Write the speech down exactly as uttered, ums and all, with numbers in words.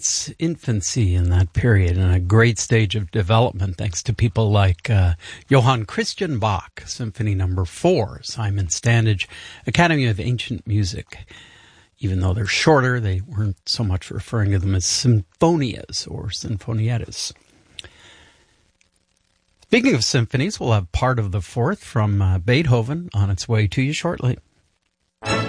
its infancy in that period and a great stage of development thanks to people like uh, Johann Christian Bach, Symphony Number Four, Simon Standage, Academy of Ancient Music. Even though they're shorter, they weren't so much referring to them as sinfonias or sinfonietas. Speaking of symphonies, we'll have part of the fourth from uh, Beethoven on its way to you shortly.